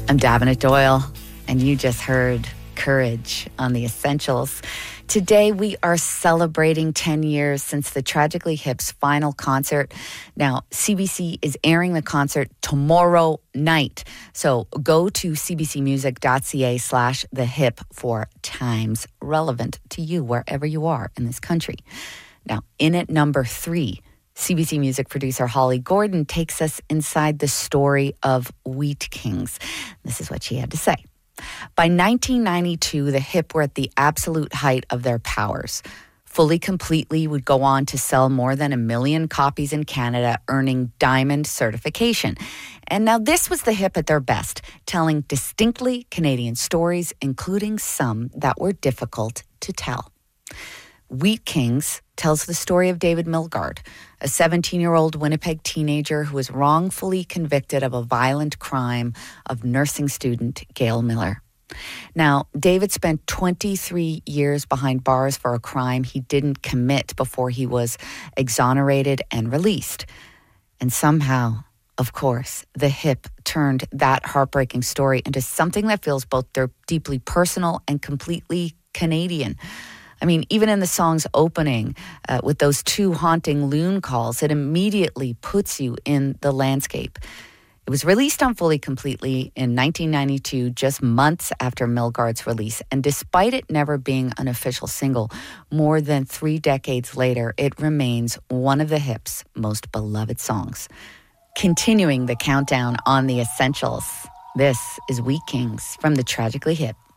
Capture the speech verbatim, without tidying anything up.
I'm Davenant Doyle, and you just heard Courage on The Essentials. Today, we are celebrating ten years since the Tragically Hip's final concert. Now, C B C is airing the concert tomorrow night. So go to cbcmusic.ca slash the hip for times relevant to you wherever you are in this country. Now, in at number three, C B C music producer Holly Gordon takes us inside the story of Wheat Kings. This is what she had to say. By nineteen ninety-two, the Hip were at the absolute height of their powers. Fully Completely would go on to sell more than a million copies in Canada, earning diamond certification. And now this was the Hip at their best, telling distinctly Canadian stories, including some that were difficult to tell. Wheat Kings tells the story of David Milgaard, a seventeen-year-old Winnipeg teenager who was wrongfully convicted of a violent crime of nursing student Gail Miller. Now, David spent twenty-three years behind bars for a crime he didn't commit before he was exonerated and released. And somehow, of course, the Hip turned that heartbreaking story into something that feels both deeply personal and completely Canadian. I mean, even in the song's opening, uh, with those two haunting loon calls, it immediately puts you in the landscape. It was released on Fully Completely in nineteen ninety-two, just months after Milgaard's release. And despite it never being an official single, more than three decades later, it remains one of the Hip's most beloved songs. Continuing the countdown on The Essentials, this is Wheat Kings from the Tragically Hip.